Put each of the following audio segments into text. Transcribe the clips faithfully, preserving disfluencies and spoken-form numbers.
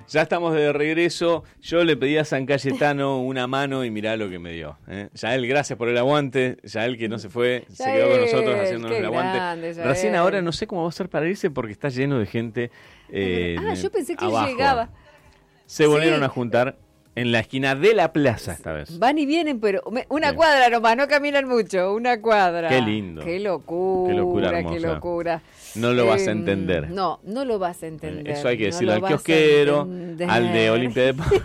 Ya estamos de regreso. Yo le pedí a San Cayetano una mano y mirá lo que me dio. ¿eh? Yael, gracias por el aguante. Yael, que no se fue, Yael, se quedó con nosotros haciéndonos el aguante. Grande, Recién ahora no sé cómo va a ser para irse porque está lleno de gente. Eh, ah, yo pensé que abajo. llegaba. Se volvieron Sí. a juntar en la esquina de la plaza esta vez. Van y vienen, pero me- una Sí. cuadra nomás, no caminan mucho, una cuadra. Qué lindo. Qué locura, Qué locura qué hermosa. locura. No lo vas a Eh, entender. No, no lo vas a entender. Eso hay que no decirlo lo al vas a kiosquero, entender. al de Olimpia de Paz,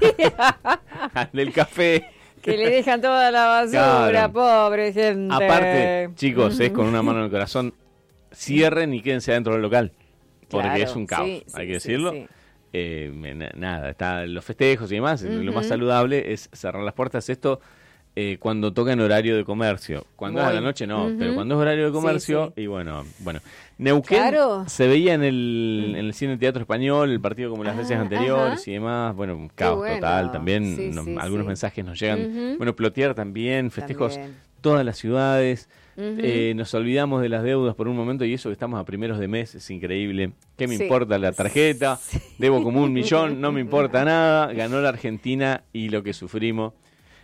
al del café. Que le dejan toda la basura, Claro. pobre gente. Aparte, chicos, es con una mano en el corazón. Cierren y quédense adentro del local. Porque Claro, es un caos, sí, hay sí, que sí, decirlo. sí. Eh, na- nada, están los festejos y demás. Ujú. Lo más saludable es cerrar las puertas. Esto eh, cuando toca en horario de comercio. Cuando es a la Muy. noche no, Ujú. pero cuando es horario de comercio, Sí, y bueno, bueno. Neuquén Claro. se veía en el, en el Cine Teatro Español, el partido como las Ah, veces anteriores ajá. y demás. Bueno, un caos bueno. total también. Sí, no- sí, algunos sí. mensajes nos llegan. Ujú. Bueno, Plotier también, festejos También. todas las ciudades. Ujú. Eh, nos olvidamos de las deudas por un momento y eso que estamos a primeros de mes es increíble. ¿Qué me Sí. importa la tarjeta? Debo como un millón, no me importa nada. Ganó la Argentina y lo que sufrimos.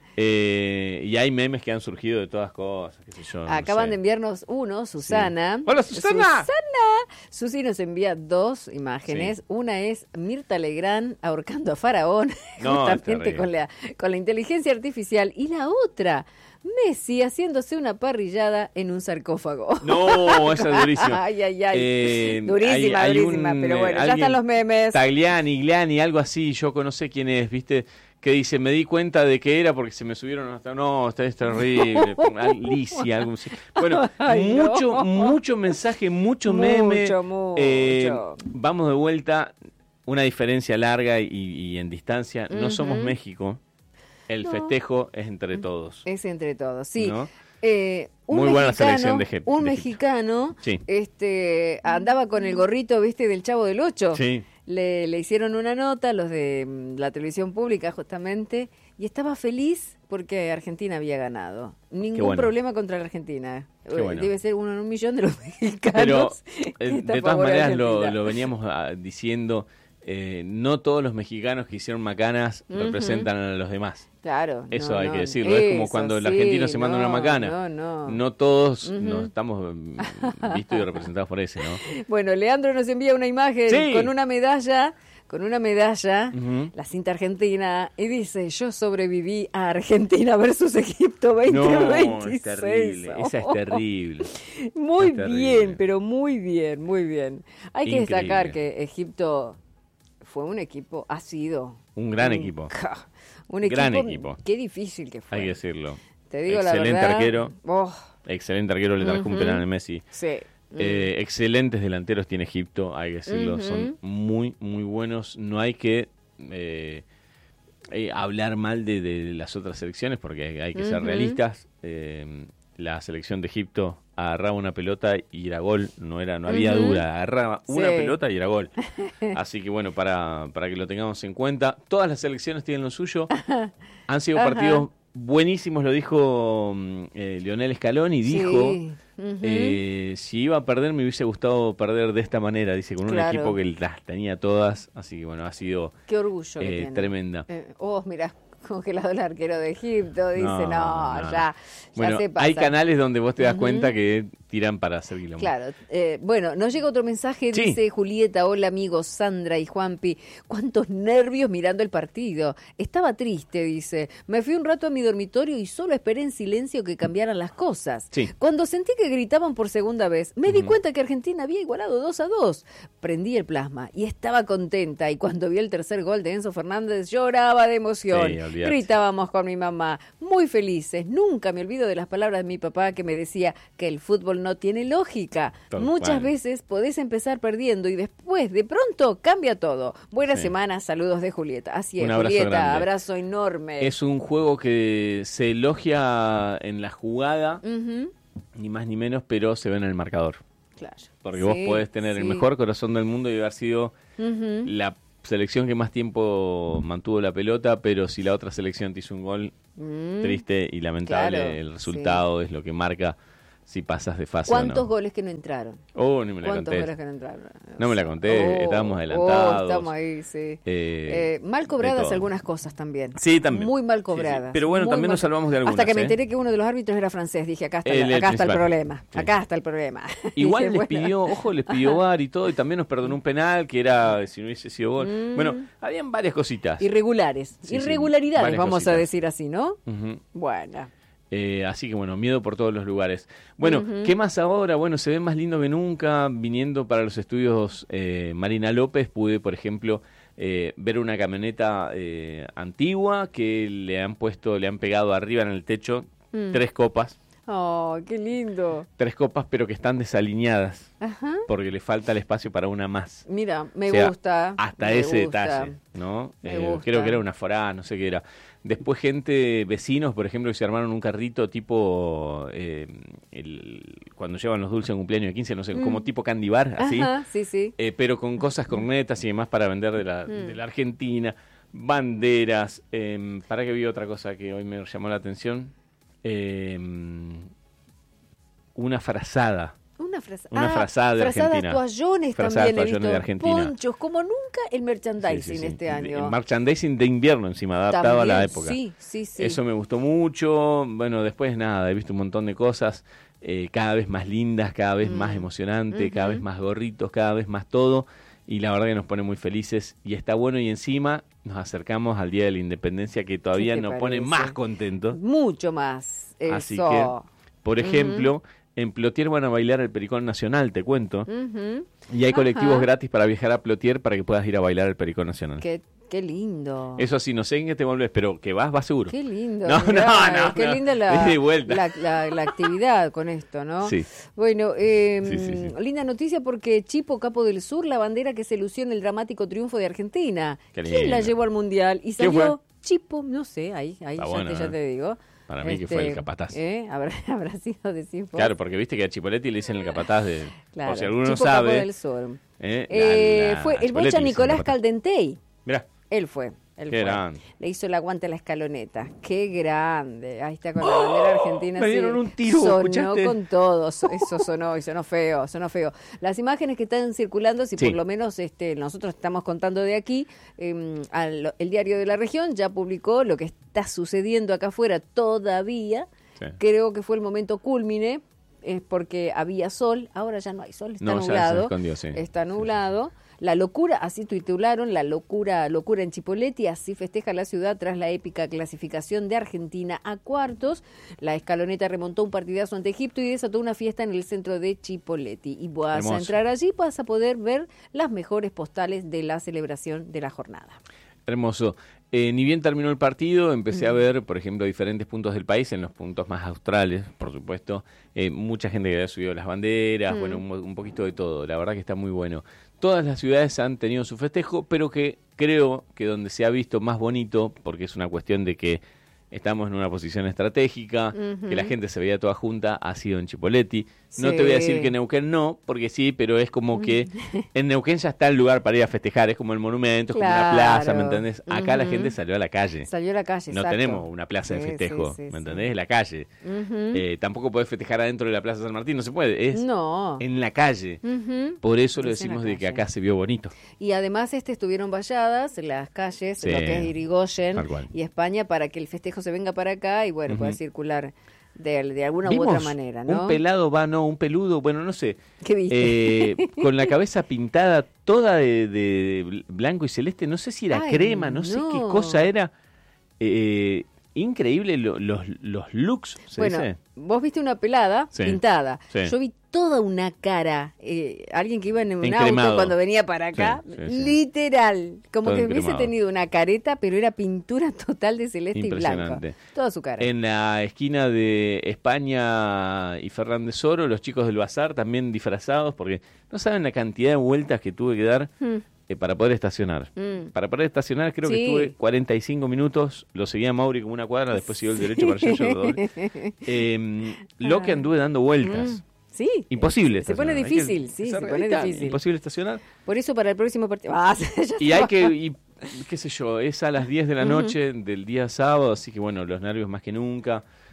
Eh, y hay memes que han surgido de todas cosas, qué sé yo. no Acaban sé. de enviarnos uno, Susana. Sí. ¡Hola, Susana! Susana. Susi nos envía dos imágenes. Sí. Una es Mirta Legrand ahorcando a Faraón, No, es justamente terrible. con la, con la inteligencia artificial. Y la otra, Messi haciéndose una parrillada en un sarcófago. No, esa es durísima. Ay, ay, ay. Eh, durísima, hay- hay durísima. un, pero eh, bueno, ya alguien- están los memes. Tagliani, Gliani, algo así, yo no sé quién es, ¿viste? Que dice, me di cuenta de que era porque se me subieron hasta... No, esta es terrible. Alicia, algo así. Bueno, Ay, no. mucho, mucho mensaje, mucho meme. Mucho, mucho. Eh, vamos de vuelta, una diferencia larga y, y en distancia. No Ujú. somos México. El No. festejo es entre todos. Es entre todos, sí. ¿No? Eh, un Muy buena mexicano, selección de Egip- Un de Egipto. mexicano Sí. este, andaba con el gorrito, viste, del Chavo del Ocho. Sí. Le, le hicieron una nota, los de mm, la televisión pública justamente, y estaba feliz porque Argentina había ganado. Ningún bueno. problema contra la Argentina. Qué Eh, bueno. Debe ser uno en un millón de los Pero mexicanos. eh, que está de a todas favor de maneras lo, Argentina. lo veníamos ah, diciendo, eh, no todos los mexicanos que hicieron macanas Ujú. representan a los demás. Claro. Eso no, hay no, que decirlo. Es como eso, cuando el sí, argentino se manda no, una macana. No, no. todos Ujú. nos estamos mm, vistos y representados por ese, ¿no? Bueno, Leandro nos envía una imagen Sí. con una medalla, con una medalla, Ujú. la cinta argentina, y dice, yo sobreviví a Argentina versus Egipto No, veinte veintiséis. es terrible. Esa es terrible. Muy Es terrible. bien, pero muy bien, muy bien. Hay que Increíble. destacar que Egipto fue un equipo, ha sido... Un gran un- equipo. Un equipo, Gran equipo. Qué difícil que fue. Hay que decirlo. Te digo Excelente la verdad. arquero. Oh, Excelente arquero, le trajo un Ujú. penal a Messi. sí. Eh, excelentes delanteros tiene Egipto, hay que decirlo, Ujú. son muy, muy buenos. No hay que eh, eh, hablar mal de, de las otras selecciones porque hay que ser Ujú. realistas. Eh, la selección de Egipto agarraba una pelota y era gol, no era, no había Ujú. duda, agarraba una Sí. pelota y era gol. Así que bueno, para, para que lo tengamos en cuenta, todas las selecciones tienen lo suyo. Han sido Ajá. partidos buenísimos, lo dijo mm, eh, Lionel Scaloni, dijo... Sí. Ujú. Eh, si iba a perder me hubiese gustado perder de esta manera, dice, con un Claro. equipo que las tenía todas, así que bueno, ha sido Qué orgullo que eh, tiene. tremenda. Eh, oh, mira, congelado el arquero de Egipto, dice, no, No, no, ya, Bueno, ya se pasa. hay canales donde vos te das Ujú. cuenta que tiran para hacer quilombo. Claro, eh, bueno, nos llega otro mensaje, Sí. dice Julieta, hola amigos, Sandra y Juanpi, cuántos nervios mirando el partido. Estaba triste, dice, me fui un rato a mi dormitorio y solo esperé en silencio que cambiaran las cosas. Sí. Cuando sentí que gritaban por segunda vez, me di Ujú. cuenta que Argentina había igualado dos a dos. Prendí el plasma y estaba contenta, y cuando vi el tercer gol de Enzo Fernández lloraba de emoción. Sí, olvídate. Gritábamos con mi mamá, muy felices. Nunca me olvido de las palabras de mi papá que me decía que el fútbol no tiene lógica. Tal Muchas cual. veces podés empezar perdiendo y después, de pronto, cambia todo. Buena Sí. semana, saludos de Julieta. Así es, Un abrazo Julieta, grande. abrazo enorme. Es un juego que se elogia en la jugada, Ujú, ni más ni menos, pero se ve en el marcador. claro. Porque vos Sí, podés tener el sí. mejor corazón del mundo y haber sido Ujú. la selección que más tiempo mantuvo la pelota, pero si la otra selección te hizo un gol, Mm, triste y lamentable, claro, el resultado es lo que marca si pasas de fase ¿Cuántos o no. goles que no entraron? Oh, ni me la ¿Cuántos conté. goles que no entraron? No me la conté, Oh, estábamos adelantados. Oh, estamos ahí, sí. Eh, Eh, mal cobradas algunas cosas también. Sí, también. Muy mal Sí, cobradas. sí. Pero bueno, muy también mal... nos salvamos de algunas. Hasta que me ¿eh? enteré que uno de los árbitros era francés. Dije, acá está, El- la- el acá está el principal. problema. Sí. Acá está el problema. Igual Dije, les bueno. pidió, ojo, les pidió V A R y todo, y también nos perdonó un penal que era, si no hubiese sido gol. Mm. Bueno, habían varias cositas. Irregulares. Sí, sí, Irregularidades, varias vamos cositas. a decir así, ¿no? Ujú. Bueno. Eh, así que bueno, miedo por todos los lugares. Bueno, Ujú. ¿qué más ahora? Bueno, se ve más lindo que nunca. Viniendo para los estudios eh, Marina López, pude, por ejemplo, eh, ver una camioneta eh, antigua que le han puesto, le han pegado arriba en el techo Mm. tres copas. Oh, qué lindo. Tres copas, pero que están desalineadas Ajá. porque le falta el espacio para una más. Mira, me O sea, gusta. Hasta me ese gusta. detalle, ¿no? Me Eh, gusta. creo que era una forada, no sé qué era. Después gente, vecinos, por ejemplo, que se armaron un carrito tipo, eh, el, cuando llevan los dulces en cumpleaños de quince, no sé, Mm. como tipo candy bar, así. Ajá, sí, sí. Eh, pero con cosas, cornetas y demás para vender de la, Mm. de la Argentina, banderas. Eh, para que vi otra cosa que hoy me llamó la atención. Eh, una frazada. Una, fraza... Una ah, frazada de frazadas, Argentina. toallones Frazadas, también he toallones visto. de Argentina. Ponchos, como nunca el merchandising Sí, sí, sí. este año. El merchandising de invierno encima, adaptado También, a la época. Sí, sí, sí. Eso me gustó mucho. Bueno, después nada, he visto un montón de cosas eh, cada vez más lindas, cada vez Mm. más emocionante, cada Ujú. vez más gorritos, cada vez más todo. Y la verdad que nos pone muy felices y está bueno. Y encima nos acercamos al Día de la Independencia que todavía te nos pone parece? más contentos. Mucho más. Eso. Así que, por ejemplo, en Plotier van a bailar el Pericón Nacional, te cuento. Ujú. Y hay colectivos Ajá. gratis para viajar a Plotier para que puedas ir a bailar el Pericón Nacional. Qué, qué lindo. Eso sí, no sé en qué te volvés, pero que vas, vas seguro. Qué lindo. No, mirá, no, no, Qué no. linda Ida la, y vuelta. la, la- la actividad con esto, ¿no? Sí. Bueno, eh, Sí, sí, sí. linda noticia porque Chipo, Capo del Sur, la bandera que se lució en el dramático triunfo de Argentina. Qué ¿Quién la lindo. llevó al Mundial? Y ¿Quién salió fue? Chipo, no sé, ahí, ahí Está ya, bueno, te, ya ¿eh? te digo. Para mí que fue el capataz. ¿eh? ¿Habrá, habrá sido decir vos? Claro, porque viste que a Chipoletti le dicen el capataz de... Claro, Por si alguno no Chipo, Capo sabe. del Sur. eh, la- Eh, la fue el Chipoletti bocha le dicen Nicolás capataz. Caldentey. Mirá, Él fue. Él Qué fue. grande. Le hizo el aguante a la escaloneta. Qué grande. Ahí está con la bandera argentina. me sí. dieron un tiro, Sonó ¿escuchaste? con todo. so- Eso sonó y sonó feo, sonó feo. Las imágenes que están circulando, si Sí. por lo menos este, nosotros estamos contando de aquí, eh, al- el diario de la región ya publicó lo que está sucediendo acá afuera todavía. Sí. Creo que fue el momento cúlmine, es porque había sol, ahora ya no hay sol, está No, ya se nublado. escondió, sí. Está Sí, nublado. La locura, así titularon, la locura, locura en Chipoleti, así festeja la ciudad tras la épica clasificación de Argentina a cuartos. La escaloneta remontó un partidazo ante Egipto y desató una fiesta en el centro de Chipoleti. Y vas Hermoso. a entrar allí, vas a poder ver las mejores postales de la celebración de la jornada. hermoso. Eh, ni bien terminó el partido, empecé a ver, por ejemplo, diferentes puntos del país, en los puntos más australes, por supuesto. Eh, mucha gente que había subido las banderas, Mm. bueno, un, un poquito de todo. La verdad que está muy bueno. Todas las ciudades han tenido su festejo, pero que creo que donde se ha visto más bonito, porque es una cuestión de que estamos en una posición estratégica, Ujú. que la gente se veía toda junta, ha sido en Chipoleti. No te voy a Sí. decir que en Neuquén no, porque sí, pero es como que en Neuquén ya está el lugar para ir a festejar, es como el monumento, es como una plaza, ¿me Claro. entendés? Acá la Ujú. gente salió a la calle. Salió a la calle, No exacto. tenemos una plaza de Sí, festejo, sí, sí, ¿me sí. entendés? Es la calle. Ujú. Eh, tampoco podés festejar adentro de la Plaza San Martín, no se puede, es No. en la calle. Ujú. Por eso lo Es en la decimos de que calle. acá se vio bonito. Y además este estuvieron valladas las calles, Sí, lo que es Irigoyen tal cual. y España, para que el festejo se venga para acá y bueno, Ujú. pueda circular de, de alguna u Vimos otra manera, ¿no? un pelado, va, no, un peludo, bueno, no sé, ¿Qué viste? eh, con la cabeza pintada toda de, de blanco y celeste, no sé si era Ay, crema, no, sé qué no. cosa era. Eh, increíble lo- los, los looks, ¿se Bueno, dice? vos viste una pelada Sí, pintada. sí. Yo vi toda una cara, eh, alguien que iba en un Encremado. auto cuando venía para acá, Sí, sí, sí. literal, como Todo que hubiese encremado. tenido una careta, pero era pintura total de celeste y blanco. Impresionante. Toda su cara. En la esquina de España y Fernández Oro, los chicos del bazar también disfrazados, porque no saben la cantidad de vueltas que tuve que dar Mm. eh, para poder estacionar. Mm. Para poder estacionar creo Sí. que estuve cuarenta y cinco minutos, lo seguía Mauri como una cuadra, después siguió el derecho para allá, yo lo doble. Eh, lo que anduve dando vueltas. Mm. Sí. Imposible Se pone estacionar. Hay que- difícil, sí, esa se pone realidad, difícil. Imposible estacionar. Por eso para el próximo partido. Ah, ya Y está. hay que, y, qué sé yo, es a las diez de la noche del día sábado, así que bueno, los nervios más que nunca.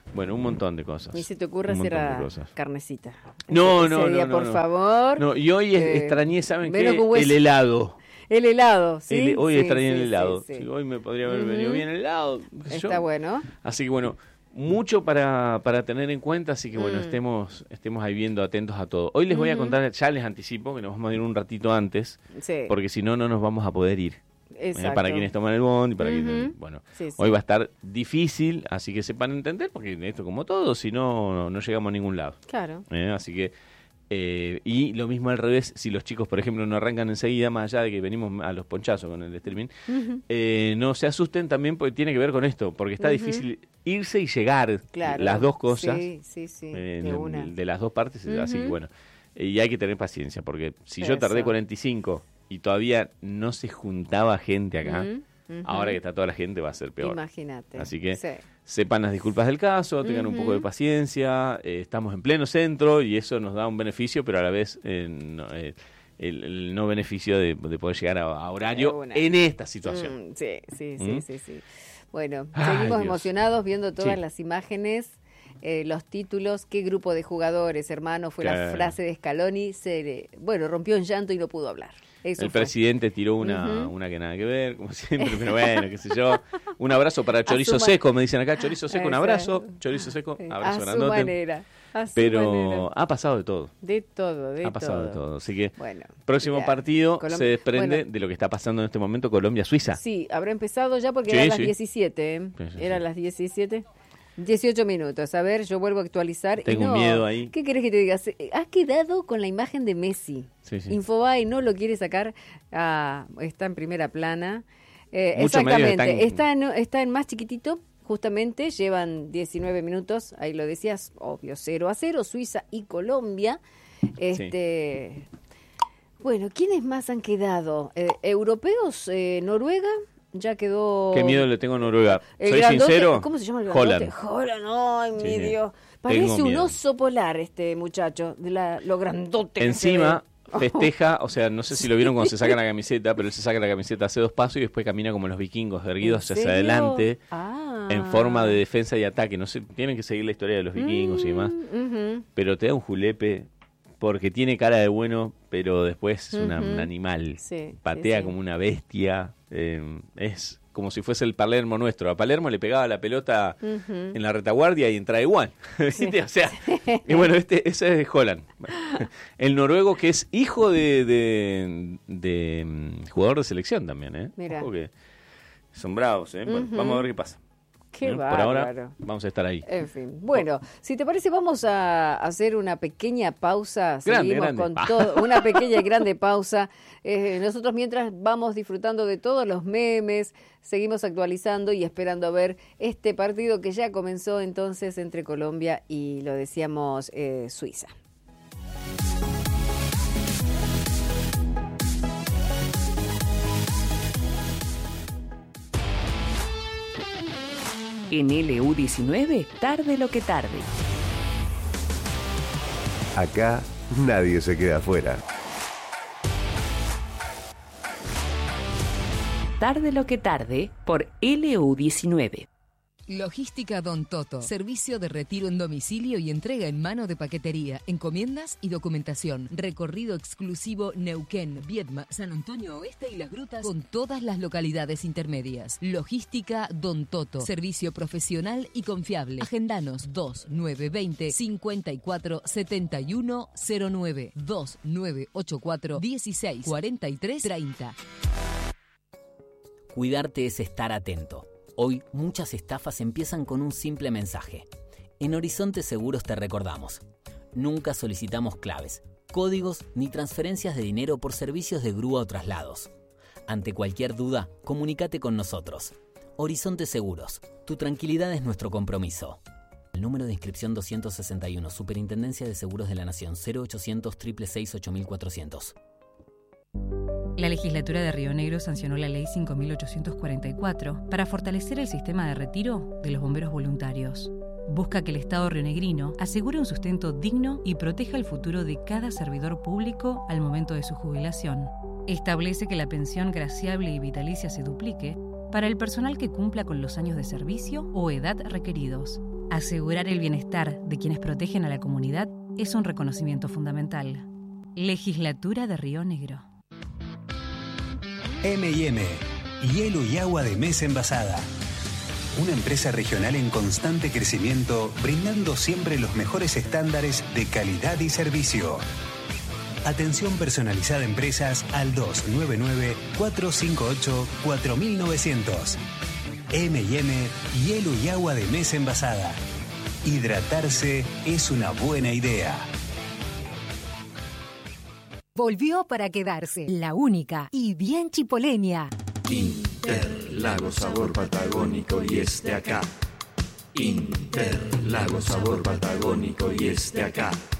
Bueno, un montón de cosas. Ni se te ocurre hacer a carnecita. No, ese no, día, no, por no. favor. No, y hoy eh, extrañé, ¿saben qué? El helado. El helado, ¿sí? El, hoy sí, extrañé sí, el helado. Sí, sí. Sí, hoy me podría haber uh-huh. venido bien el helado. Está yo. bueno. Así que bueno, mucho para, para tener en cuenta, así que bueno, mm. estemos estemos ahí viendo, atentos a todo. Hoy les uh-huh. voy a contar, ya les anticipo, que nos vamos a ir un ratito antes, sí. porque si no, no nos vamos a poder ir. Exacto. Eh, para quienes toman el bondi, para uh-huh. quienes, bueno, sí, sí. hoy va a estar difícil, así que sepan entender, porque esto como todo, si no, no, no llegamos a ningún lado. Claro. Eh, así que, eh, y lo mismo al revés, si los chicos, por ejemplo, no arrancan enseguida, más allá de que venimos a los ponchazos con el streaming, uh-huh. eh, no se asusten también, porque tiene que ver con esto, porque está uh-huh. difícil irse y llegar, claro. las dos cosas, sí, sí, sí. Eh, de, de, una. de las dos partes, uh-huh. así que bueno, eh, y hay que tener paciencia, porque si Eso. yo tardé cuarenta y cinco y todavía no se juntaba gente acá, uh-huh. Uh-huh. ahora que está toda la gente va a ser peor. Imagínate. Así que sí. sepan las disculpas del caso, tengan uh-huh. un poco de paciencia, eh, estamos en pleno centro y eso nos da un beneficio, pero a la vez eh, no, eh, el, el no beneficio de, de poder llegar a, a horario en esta situación. Mm, sí, sí, sí, ¿Mm? sí, sí. Bueno, Ay, seguimos Dios. emocionados viendo todas sí. las imágenes. Eh, los títulos, qué grupo de jugadores, hermano, fue claro. la frase de Scaloni, se, bueno, rompió en llanto y no pudo hablar. Eso el fue. presidente tiró una, uh-huh. una que nada que ver, como siempre, pero bueno, qué sé yo. Un abrazo para Chorizo Asuma... Seco, me dicen acá, Chorizo Seco, un abrazo, Chorizo Seco, abrazo a grandote. Su manera, a su pero manera. ha pasado de todo. De todo, de todo. Ha pasado todo. de todo, así que bueno, próximo ya. partido Colom... se desprende bueno. de lo que está pasando en este momento Colombia-Suiza. Sí, habrá empezado ya porque sí, eran sí. las diecisiete, ¿eh? Sí, sí, eran sí. las diecisiete. dieciocho minutos. A ver, yo vuelvo a actualizar. Tengo y no, miedo ahí. ¿Qué querés que te diga? Has quedado con la imagen de Messi. Sí, sí. Infobae no lo quiere sacar. Ah, está en primera plana. Eh, Muchos exactamente. medios Está en, está en más chiquitito. Justamente llevan diecinueve minutos. Ahí lo decías, obvio, cero a cero. Suiza y Colombia. Este. Sí. Bueno, ¿quiénes más han quedado? Eh, ¿Europeos? Eh, ¿Noruega? Ya quedó... Qué miedo le tengo a Noruega. El ¿Soy grandote, sincero? ¿Cómo se llama el grandote? Holland. Holland, ay, sí, mi sí. Dios. Parece Tengo un miedo. oso polar este muchacho, de la, lo grandote que Encima, se ve. festeja, o sea, no sé si lo vieron cuando se saca la camiseta, pero él se saca la camiseta, hace dos pasos y después camina como los vikingos, erguidos hacia adelante, ah. en forma de defensa y ataque. No sé, tienen que seguir la historia de los vikingos mm, y demás. Uh-huh. Pero te da un julepe porque tiene cara de bueno, pero después es una, uh-huh. un animal. Sí, Patea sí, sí. como una bestia. Eh, es como si fuese el Palermo nuestro. A Palermo le pegaba la pelota uh-huh. en la retaguardia y entraba igual. Sí. O sea, y bueno, este ese es Holland. El noruego que es hijo de, de, de, de jugador de selección también, ¿eh? Mira. Ojo que son bravos, ¿eh? Bueno, uh-huh. vamos a ver qué pasa. Qué ¿Eh? bárbaro. Por ahora vamos a estar ahí. En fin, bueno, si te parece vamos a hacer una pequeña pausa. Grande, Seguimos grande. con todo, una pequeña y grande pausa. Eh, nosotros mientras vamos disfrutando de todos los memes, seguimos actualizando y esperando a ver este partido que ya comenzó entonces entre Colombia y, lo decíamos, eh, Suiza. En L U diecinueve, tarde lo que tarde. Acá nadie se queda afuera. Tarde lo que tarde por L U diecinueve. Logística Don Toto. Servicio de retiro en domicilio y entrega en mano de paquetería, encomiendas y documentación. Recorrido exclusivo Neuquén, Viedma, San Antonio Oeste y Las Grutas con todas las localidades intermedias. Logística Don Toto. Servicio profesional y confiable. Agendanos dos nueve dos cero, cinco cuatro siete uno cero nueve dos nueve ocho cuatro uno seis cuatro tres tres cero. Cuidarte es estar atento. Hoy muchas estafas empiezan con un simple mensaje. En Horizonte Seguros te recordamos. Nunca solicitamos claves, códigos ni transferencias de dinero por servicios de grúa o traslados. Ante cualquier duda, comunícate con nosotros. Horizonte Seguros. Tu tranquilidad es nuestro compromiso. El número de inscripción doscientos sesenta y uno, Superintendencia de Seguros de la Nación, cero ochocientos, seiscientos sesenta y seis, ocho mil cuatrocientos. La legislatura de Río Negro sancionó la Ley cinco mil ochocientos cuarenta y cuatro para fortalecer el sistema de retiro de los bomberos voluntarios. Busca que el Estado rionegrino asegure un sustento digno y proteja el futuro de cada servidor público al momento de su jubilación. Establece que la pensión graciable y vitalicia se duplique para el personal que cumpla con los años de servicio o edad requeridos. Asegurar el bienestar de quienes protegen a la comunidad es un reconocimiento fundamental. Legislatura de Río Negro. eme y eme, hielo y agua de mesa envasada. Una empresa regional en constante crecimiento, brindando siempre los mejores estándares de calidad y servicio. Atención personalizada a empresas al dos nueve nueve, cuatro cinco ocho, cuatro nueve nueve cero. eme y eme, hielo y agua de mesa envasada. Hidratarse es una buena idea. Volvió para quedarse, la única y bien chipoleña. Interlago sabor patagónico y es de acá. Interlago sabor patagónico y es de acá.